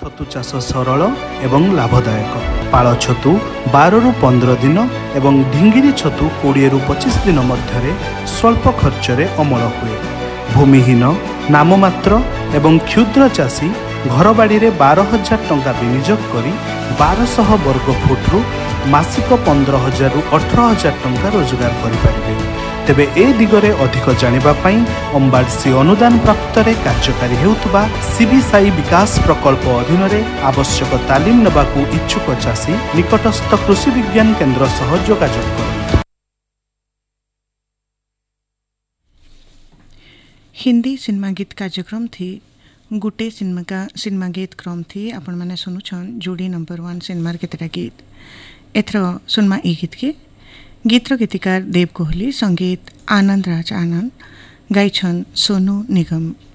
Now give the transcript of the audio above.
छतु चाष सरल एवं लाभदायक। पाळ छतु 12 रु 15 दिन एवं ढिंगिरी छतु 20 रु 25 दिन मध्य स्वल्प खर्च रे अमल हुए। भूमिहीन नाममात्र एवं क्षुद्र चाषी घर बाड़ी रे 12,000 टंका विनियोग करी 1200 वर्ग फुट रु मासिक 15,000 रु 18,000 टंका रोजगार करिपारिबे। तेबे ए दिगरे अधिक जानिबा पई अंबाडसी अनुदान प्राप्त रे कार्यकारी हेउतबा सीबीसाई विकास प्रकल्प अधीन रे आवश्यक तालीम नबाकू इच्छुक चाषी निकटस्थ कृषि विज्ञान केंद्र सह जोगाजोग करंतु। हिंदी सिनेमा गीत कार्यक्रम थी गुटे सिनेमा गीत क्रम थी आपण माने सुनुछन जोड़ी नंबर 1 सिनेमा केतरा गीत एथरो सुनमा ई गीत के गीतर गीतिकार देव कोहली, संगीत आनंद राज आनंद, गायछन सोनू निगम।